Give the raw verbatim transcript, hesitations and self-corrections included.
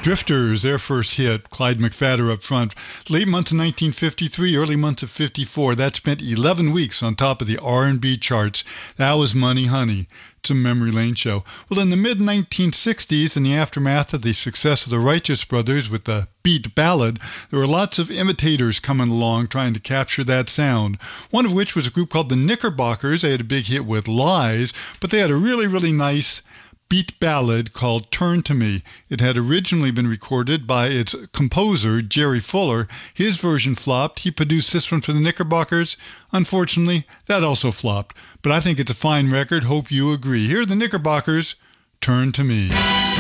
Drifters, their first hit, Clyde McPhatter up front. Late months of nineteen fifty-three, early months of fifty-four. That spent eleven weeks on top of the R and B charts. That was Money Honey. It's a Memory Lane show. Well, in the mid nineteen sixties, in the aftermath of the success of the Righteous Brothers with the beat ballad, there were lots of imitators coming along trying to capture that sound. One of which was a group called the Knickerbockers. They had a big hit with Lies, but they had a really, really nice beat ballad called Turn to Me. It had originally been recorded by its composer, Jerry Fuller. His version flopped. He produced this one for the Knickerbockers. Unfortunately, that also flopped. But I think it's a fine record. Hope you agree. Here are the Knickerbockers, Turn to Me.